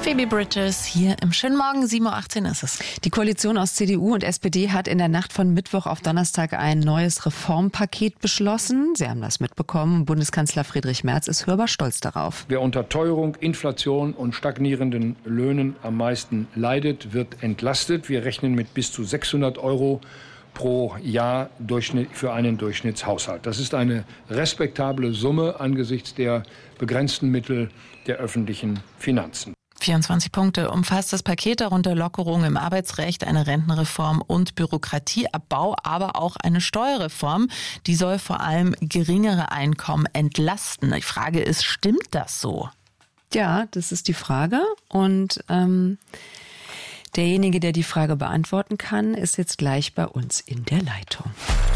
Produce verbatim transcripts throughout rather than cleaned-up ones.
Phoebe Bridgers hier im schönen Morgen, sieben Uhr achtzehn ist es. Die Koalition aus C D U und S P D hat in der Nacht von Mittwoch auf Donnerstag ein neues Reformpaket beschlossen. Sie haben das mitbekommen. Bundeskanzler Friedrich Merz ist hörbar stolz darauf. Wer unter Teuerung, Inflation und stagnierenden Löhnen am meisten leidet, wird entlastet. Wir rechnen mit bis zu sechshundert Euro pro Jahr für einen Durchschnittshaushalt. Das ist eine respektable Summe angesichts der begrenzten Mittel der öffentlichen Finanzen. vierundzwanzig Punkte umfasst das Paket, darunter Lockerungen im Arbeitsrecht, eine Rentenreform und Bürokratieabbau, aber auch eine Steuerreform. Die soll vor allem geringere Einkommen entlasten. Die Frage ist, stimmt das so? Ja, das ist die Frage. Und ähm, derjenige, der die Frage beantworten kann, ist jetzt gleich bei uns in der Leitung.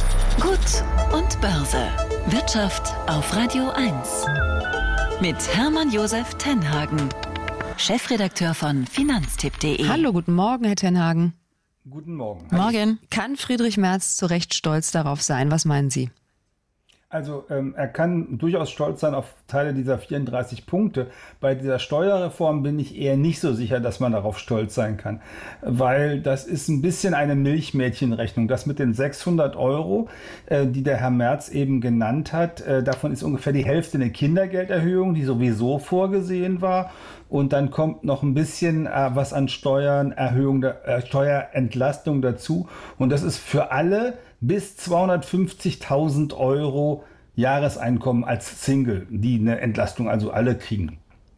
Gut und Börse. Wirtschaft auf Radio eins. Mit Hermann Josef Tenhagen, Chefredakteur von finanztipp punkt de. Hallo, guten Morgen, Herr Tenhagen. Guten Morgen. Morgen. Kann Friedrich Merz zu Recht stolz darauf sein? Was meinen Sie? Also ähm, er kann durchaus stolz sein auf Teile dieser vierunddreißig Punkte. Bei dieser Steuerreform bin ich eher nicht so sicher, dass man darauf stolz sein kann, weil das ist ein bisschen eine Milchmädchenrechnung. Das mit den sechshundert Euro, äh, die der Herr Merz eben genannt hat, äh, davon ist ungefähr die Hälfte eine Kindergelderhöhung, die sowieso vorgesehen war. Und dann kommt noch ein bisschen äh, was an Steuern, Erhöhung der, äh, Steuerentlastung dazu. Und das ist für alle bis zweihundertfünfzigtausend Euro Jahreseinkommen als Single, die eine Entlastung also alle kriegen.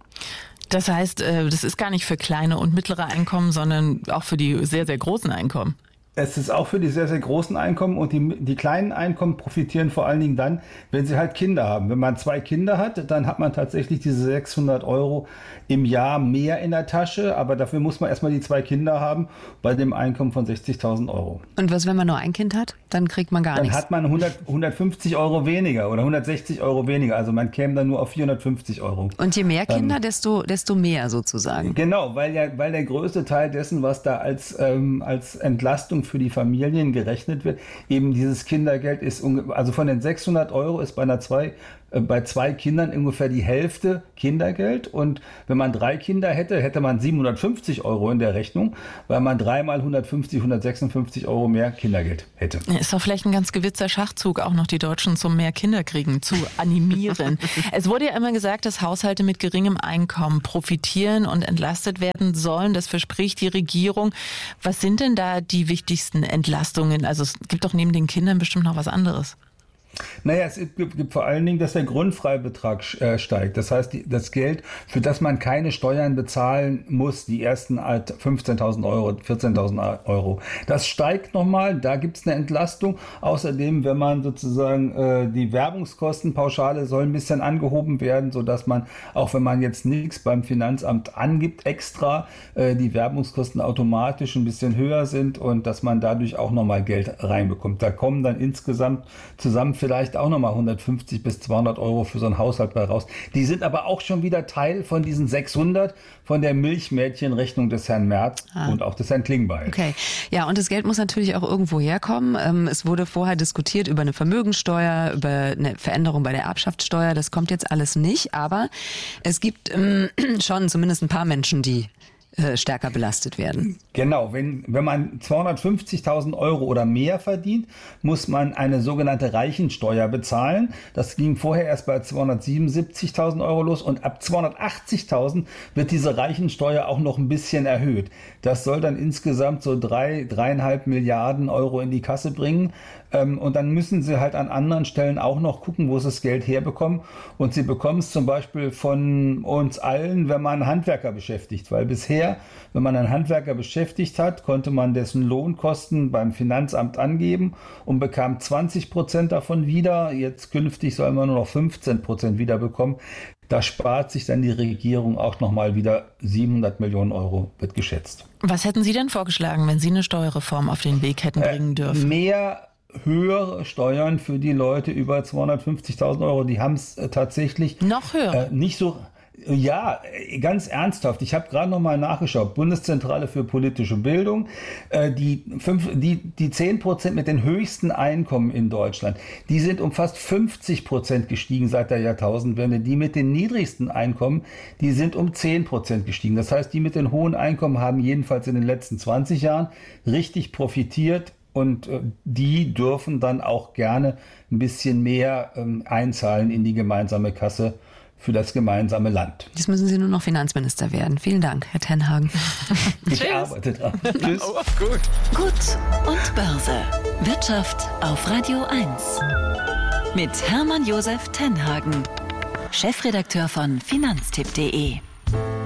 Das heißt, das ist gar nicht für kleine und mittlere Einkommen, sondern auch für die sehr, sehr großen Einkommen. Es ist auch für die sehr, sehr großen Einkommen, und die, die kleinen Einkommen profitieren vor allen Dingen dann, wenn sie halt Kinder haben. Wenn man zwei Kinder hat, dann hat man tatsächlich diese sechshundert Euro im Jahr mehr in der Tasche, aber dafür muss man erstmal die zwei Kinder haben bei dem Einkommen von sechzigtausend Euro. Und was, wenn man nur ein Kind hat? Dann kriegt man gar dann nichts. Dann hat man hundert, hundertfünfzig Euro weniger oder hundertsechzig Euro weniger, also man käme dann nur auf vierhundertfünfzig Euro. Und je mehr Kinder, ähm, desto, desto mehr sozusagen. Genau, weil, ja, weil der größte Teil dessen, was da als, ähm, als Entlastung für die Familien gerechnet wird, eben dieses Kindergeld ist, also von den sechshundert Euro ist bei einer zwei, äh, bei zwei Kindern ungefähr die Hälfte Kindergeld, und wenn man drei Kinder hätte, hätte man siebenhundertfünfzig Euro in der Rechnung, weil man dreimal hundertfünfzig, hundertsechsundfünfzig Euro mehr Kindergeld hätte. Ist doch vielleicht ein ganz gewitzter Schachzug, auch noch die Deutschen zum mehr Kinderkriegen zu animieren. Es wurde ja immer gesagt, dass Haushalte mit geringem Einkommen profitieren und entlastet werden sollen. Das verspricht die Regierung. Was sind denn da die wichtigsten Entlastungen? Also es gibt doch neben den Kindern bestimmt noch was anderes. Naja, es gibt, gibt vor allen Dingen, dass der Grundfreibetrag äh, steigt. Das heißt, die, das Geld, für das man keine Steuern bezahlen muss, die ersten fünfzehntausend Euro, vierzehntausend Euro, das steigt nochmal, da gibt es eine Entlastung. Außerdem, wenn man sozusagen äh, die Werbungskostenpauschale soll ein bisschen angehoben werden, sodass man, auch wenn man jetzt nichts beim Finanzamt angibt, extra äh, die Werbungskosten automatisch ein bisschen höher sind und dass man dadurch auch nochmal Geld reinbekommt. Da kommen dann insgesamt zusammen vielleicht auch nochmal hundertfünfzig bis zweihundert Euro für so einen Haushalt bei raus. Die sind aber auch schon wieder Teil von diesen sechshundert von der Milchmädchenrechnung des Herrn Merz ah. und auch des Herrn Klingbeil. Okay, ja, und das Geld muss natürlich auch irgendwo herkommen. Es wurde vorher diskutiert über eine Vermögensteuer, über eine Veränderung bei der Erbschaftssteuer. Das kommt jetzt alles nicht, aber es gibt ähm, schon zumindest ein paar Menschen, die stärker belastet werden. Genau, wenn, wenn man zweihundertfünfzigtausend Euro oder mehr verdient, muss man eine sogenannte Reichensteuer bezahlen. Das ging vorher erst bei zweihundertsiebenundsiebzigtausend Euro los, und ab zweihundertachtzigtausend wird diese Reichensteuer auch noch ein bisschen erhöht. Das soll dann insgesamt so drei, dreieinhalb Milliarden Euro in die Kasse bringen. Und dann müssen sie halt an anderen Stellen auch noch gucken, wo sie das Geld herbekommen. Und sie bekommen es zum Beispiel von uns allen, wenn man einen Handwerker beschäftigt. Weil bisher, wenn man einen Handwerker beschäftigt hat, konnte man dessen Lohnkosten beim Finanzamt angeben und bekam zwanzig Prozent davon wieder. Jetzt künftig soll man nur noch fünfzehn Prozent wiederbekommen. Da spart sich dann die Regierung auch nochmal wieder siebenhundert Millionen Euro, wird geschätzt. Was hätten Sie denn vorgeschlagen, wenn Sie eine Steuerreform auf den Weg hätten bringen dürfen? Äh, mehr höhere Steuern für die Leute über zweihundertfünfzigtausend Euro. Die haben es äh, tatsächlich noch höher. Äh, nicht so Ja, ganz ernsthaft. Ich habe gerade noch mal nachgeschaut. Bundeszentrale für politische Bildung. Äh, die, fünf, die, die zehn Prozent mit den höchsten Einkommen in Deutschland, die sind um fast fünfzig Prozent gestiegen seit der Jahrtausendwende. Die mit den niedrigsten Einkommen, die sind um zehn Prozent gestiegen. Das heißt, die mit den hohen Einkommen haben jedenfalls in den letzten zwanzig Jahren richtig profitiert. Und äh, die dürfen dann auch gerne ein bisschen mehr ähm, einzahlen in die gemeinsame Kasse für das gemeinsame Land. Jetzt müssen Sie nur noch Finanzminister werden. Vielen Dank, Herr Tenhagen. Ich arbeite dran. Tschüss. Oh, gut. Gut und Börse. Wirtschaft auf Radio eins. Mit Hermann Josef Tenhagen, Chefredakteur von finanztipp punkt de.